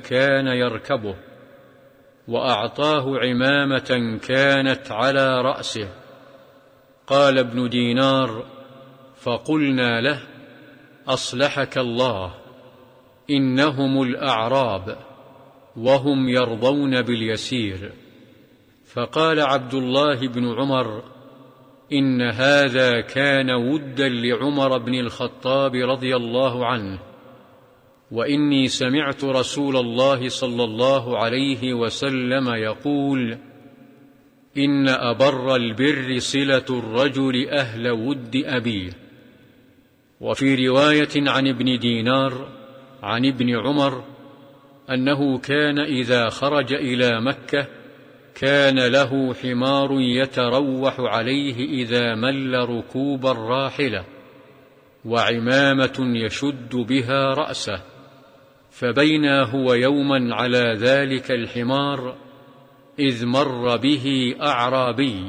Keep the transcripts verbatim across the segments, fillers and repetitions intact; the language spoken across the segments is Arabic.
كان يركبه، وأعطاه عمامة كانت على رأسه. قال ابن دينار: فقلنا له: أصلحك الله، إنهم الأعراب وهم يرضون باليسير. فقال عبد الله بن عمر: إن هذا كان ودا لعمر بن الخطاب رضي الله عنه، وإني سمعت رسول الله صلى الله عليه وسلم يقول: إن أبر البر صلة الرجل أهل ود أبيه. وفي رواية عن ابن دينار عن ابن عمر أنه كان إذا خرج إلى مكة كان له حمار يتروح عليه إذا مل ركوب الراحلة، وعمامة يشد بها رأسه. فبينا هو يوما على ذلك الحمار إذ مر به أعرابي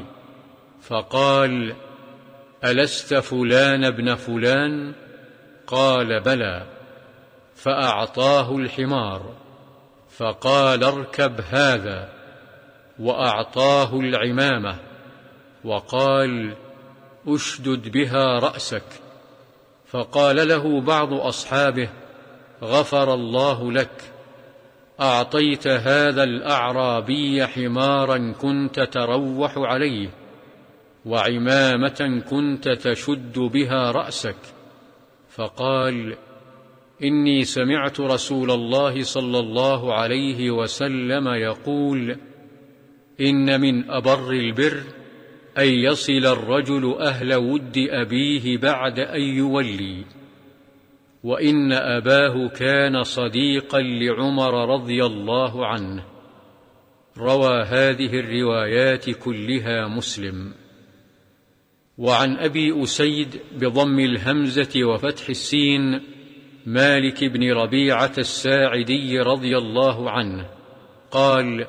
فقال: ألست فلان ابن فلان؟ قال: بلى. فأعطاه الحمار فقال: اركب هذا، وأعطاه العمامة وقال: أشدد بها رأسك. فقال له بعض أصحابه: غفر الله لك، أعطيت هذا الأعرابي حمارا كنت تروح عليه، وعمامة كنت تشد بها رأسك. فقال: إني سمعت رسول الله صلى الله عليه وسلم يقول: إن من أبر البر أن يصل الرجل أهل ود أبيه بعد أن يولي. وإن أباه كان صديقا لعمر رضي الله عنه. روى هذه الروايات كلها مسلم. وعن أبي أسيد بضم الهمزة وفتح السين مالك بن ربيعة الساعدي رضي الله عنه قال: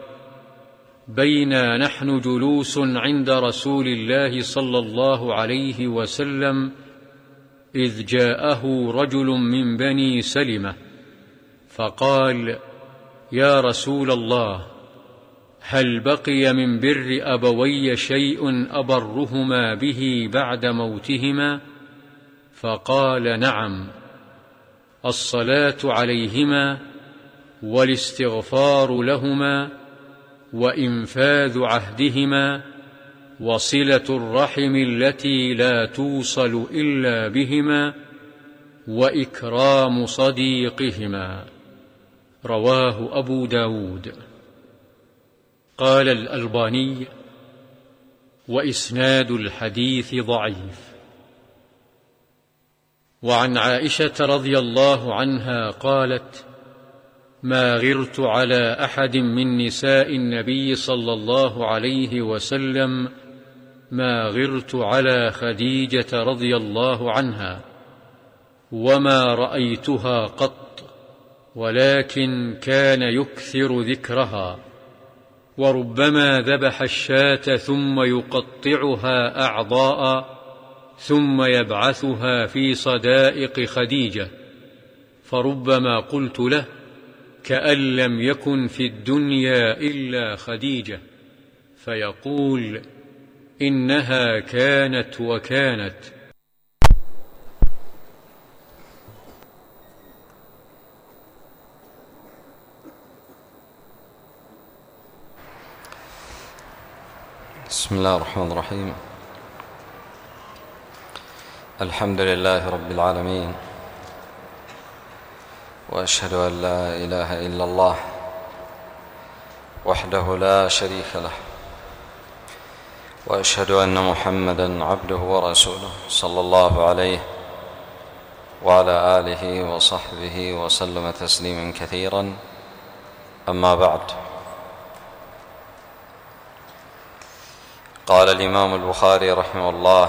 بينا نحن جلوس عند رسول الله صلى الله عليه وسلم إذ جاءه رجل من بني سلمة فقال: يا رسول الله، هل بقي من بر أبوي شيء أبرهما به بعد موتهما؟ فقال: نعم، الصلاة عليهما، والاستغفار لهما، وإنفاذ عهدهما، وصلة الرحم التي لا توصل إلا بهما، وإكرام صديقهما. رواه أبو داود. قال الألباني: وإسناد الحديث ضعيف. وعن عائشة رضي الله عنها قالت: ما غرت على أحد من نساء النبي صلى الله عليه وسلم ما غرت على خديجة رضي الله عنها، وما رأيتها قط، ولكن كان يكثر ذكرها، وربما ذبح الشاة ثم يقطعها أعضاء ثم يبعثها في صدائق خديجة، فربما قلت له: كأن لم يكن في الدنيا إلا خديجة، فيقول: إنها كانت وكانت. بسم الله الرحمن الرحيم. الحمد لله رب العالمين، وأشهد أن لا إله إلا الله وحده لا شريك له، وأشهد أن محمدًا عبده ورسوله صلى الله عليه وعلى آله وصحبه وسلم تسليمًا كثيرًا. أما بعد، قال الإمام البخاري رحمه الله: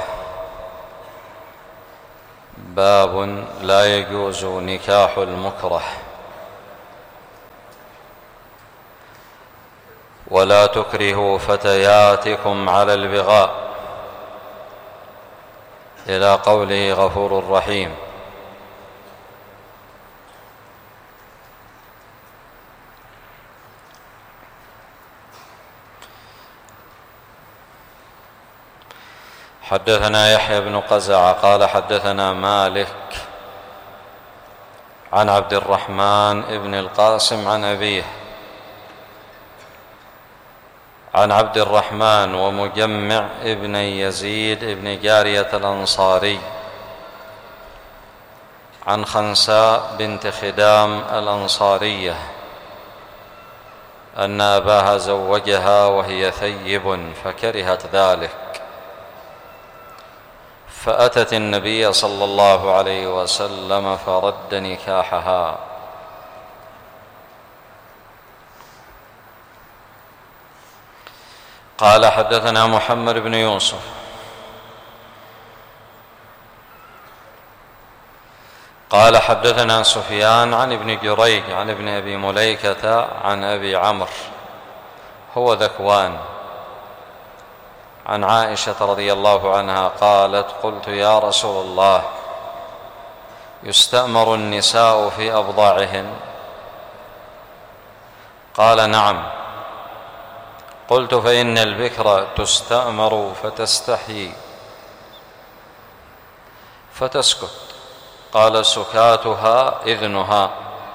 باب لا يجوز نكاح المكره، ولا تكرهوا فتياتكم على البغاء، إلى قوله غفور رحيم. حدثنا يحيى بن قزع قال حدثنا مالك عن عبد الرحمن بن القاسم عن أبيه عن عبد الرحمن ومجمع ابن يزيد بن جارية الأنصاري عن خنساء بنت خدام الأنصارية أن أباها زوجها وهي ثيب فكرهت ذلك، فأتت النبي صلى الله عليه وسلم فرد نكاحها. قال حدثنا محمد بن يوسف قال حدثنا سفيان عن ابن جريج عن ابن أبي مليكة عن أبي عمرو هو ذكوان عن عائشة رضي الله عنها قالت قلت يا رسول الله يستأمر النساء في أبضاعهن؟ قال نعم. قلت فإن البكر تستأمر فتستحيي فتسكت؟ قال سكاتها إذنها.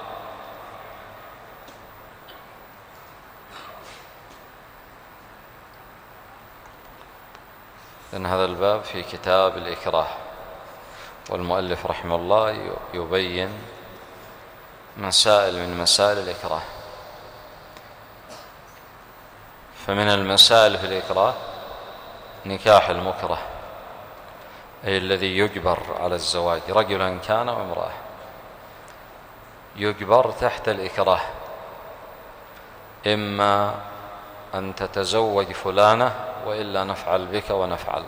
إن هذا الباب في كتاب الإكراه، والمؤلف رحمه الله يبين مسائل من مسائل الإكراه. فمن المسائل في الإكراه نكاح المكره، أي الذي يجبر على الزواج، رجلا كان وامرأة، يجبر تحت الإكراه، إما أن تتزوج فلانة وإلا نفعل بك ونفعل.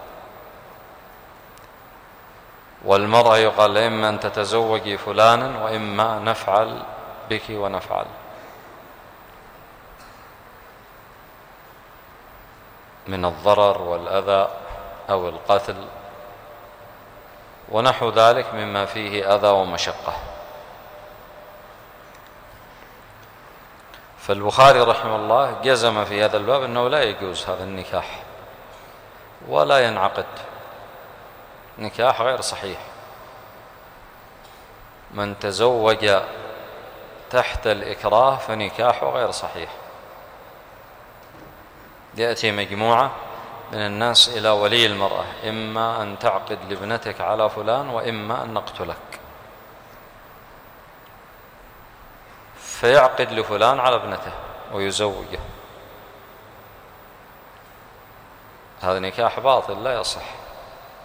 والمرأة يقال إما أن تتزوجي فلانا وإما نفعل بك ونفعل. من الضرر والأذى أو القتل ونحو ذلك مما فيه أذى ومشقة. فالبخاري رحمه الله جزم في هذا الباب أنه لا يجوز هذا النكاح ولا ينعقد، نكاح غير صحيح. من تزوج تحت الإكراه فنكاحه غير صحيح. يأتي مجموعة من الناس إلى ولي المرأة، إما أن تعقد لابنتك على فلان وإما أن نقتلك، فيعقد لفلان على ابنته ويزوجه. هذا نكاح باطل لا يصح.